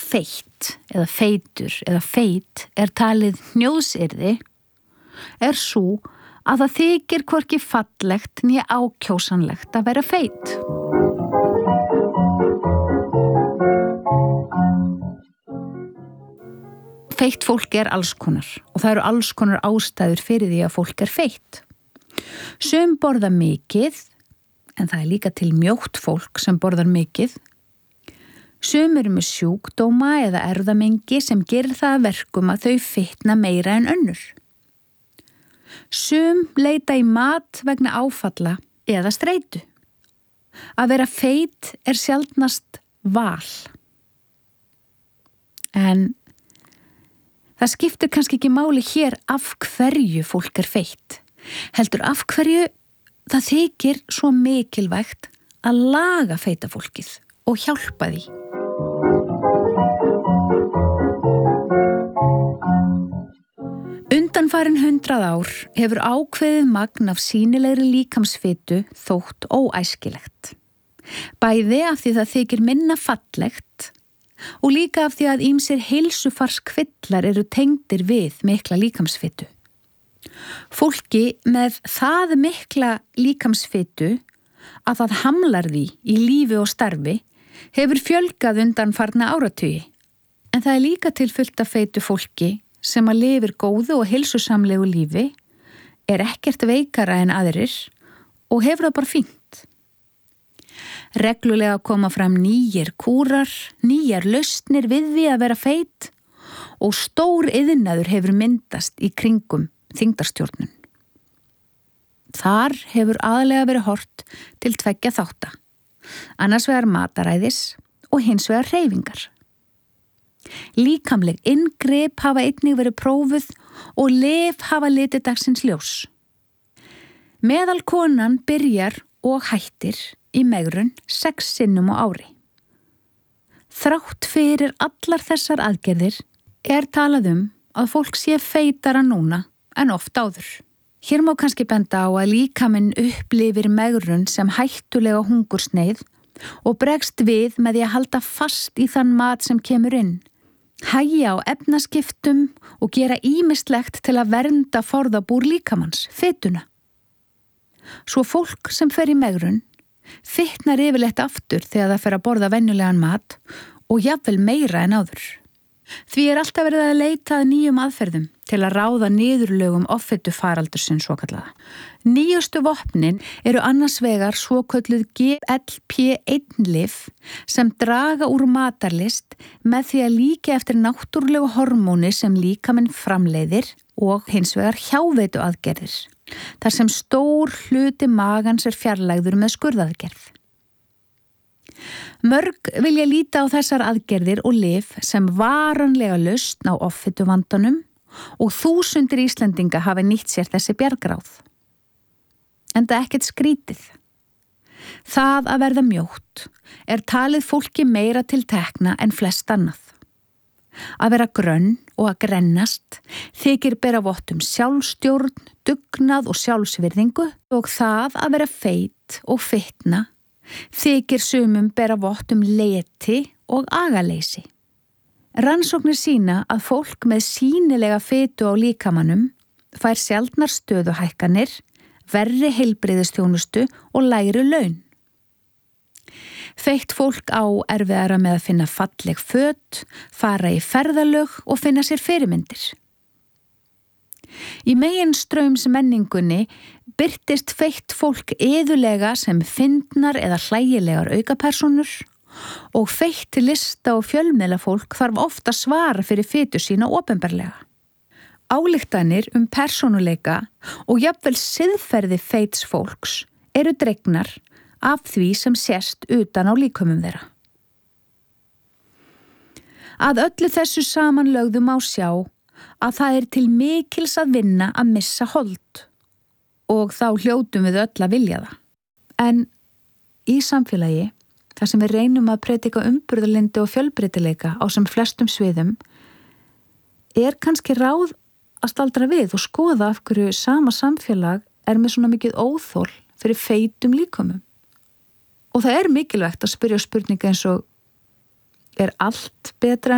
feitt eða feitur eða feit talið hnjóðsyrði sú að það þykir hvorki fallegt né ákjósanlegt að vera feit. Feitt fólk alls konar og það eru alls konar ástæður fyrir því að fólk feitt. Sum borða mikið, en það líka til mjótt fólk sem borðar mikið. Sum eru með sjúkdóma eða erfðamengi sem gerir það að verkum að þau fitna meira en önnur. Sum leita í mat vegna áfalla eða streitu. Að vera feit sjaldnast val. En það skiptir kannski ekki máli hér af hverju fólk feitt. Heldur af hverju það þykir svo mikilvægt að laga feita fólkið og hjálpa því. Undanfarin 100 ár hefur ákveðið magn af sýnilegri líkamsfitu þótt óæskilegt. Bæði af því það þykir minna fallegt og líka af því að ýmsir heilsufarskvillar eru tengdir við mikla líkamsfitu. Fólki með það mikla líkamsfitu að það hamlar því í lífi og starfi hefur fjölgað undanfarna áratugi. En það líka til fullt af feitu fólki sem að lifir góðu og heilsusamlegu lífi, ekkert veikara en aðrir og hefur það bara fínt. Reglulega koma fram nýjir kúrar, nýjar lausnir við því að vera feit og stór iðnaður hefur myndast í kringum þyngdarstjórnun. Þar hefur aðalega verið horft til 2 þátta, annars vegar mataræðis og hins vegar hreyfingar. Líkamleg inngrip hafa einnig verið prófuð og lyf hafa litið dagsins ljós. Meðalkonan byrjar og hættir í megrun 6 sinnum á ári. Þrátt fyrir allar þessar aðgerðir talað að fólk sé feitara núna en oft áður. Hér má kannski benda á að líkaminn upplifir megrun sem hættulega hungursneið og bregst við með því að halda fast í þann mat sem kemur inn, hægja á efnaskiptum og gera ýmislegt til að vernda forðabúr líkamanns, fituna. Svo fólk sem fer í megrun fitnar yfirleitt aftur þegar það fer að borða venjulegan mat og jafnvel meira en áður. Því alltaf verið að leita að nýjum aðferðum til að ráða niðurlögum offitufaraldursins svokallaða. Nýjustu vopnin eru annars vegar svokölluð GLP-1-lyf sem draga úr matarlyst með því að líka eftir náttúrulegu hormóni sem líkaminn framleiðir og hins vegar hjáveituaðgerðir, þar sem stór hluti magans fjarlægður með skurðaðgerð. Mörg vilja líta á þessar aðgerðir og lyf sem varanlega lausn á offituvandanum og þúsundir Íslendinga hafa nýtt sér þessi bjargráð. Enda ekkert skrítið. Það að verða mjótt talið fólki meira til tekna en flest annað. Að vera grönn og að grennast þykir bera vott sjálfstjórn, dugnað og sjálfsvirðingu og það að vera feit og fitna þykir sumum bera vott leti og agaleysi. Rannsóknir sýna að fólk með sýnilega fitu á líkamanum fær sjaldnar stöðuhækkanir, verri heilbrigðisþjónustu og lægri laun. Feitt fólk á erfiðara með að finna falleg föt, fara í ferðalög og finna sér fyrirmyndir. Í meginstraumsmenningunni birtist feitt fólk iðulega sem fyndnar eða hlægilegar aukapersónur og feitt lista- og fjölmiðlafólk þarf oft að svara fyrir fitu sína opinberlega. Ályktanir persónuleika og jafnvel siðferði feits fólks eru dregnar af því sem sést utan á líkömum þeirra. Að öllu þessu samanlögðu má sjá að það til mikils að vinna að missa hold og þá hljótum við öll að vilja það. En í samfélagi, þar sem við reynum að predika umburðarlyndi og fjölbreytileika á sem flestum sviðum, kannski ráð að staldra við og skoða af hverju sama samfélag með svona mikið óþol fyrir feitum líkömum. Og það mikilvægt að spyrja spurninga eins og allt betra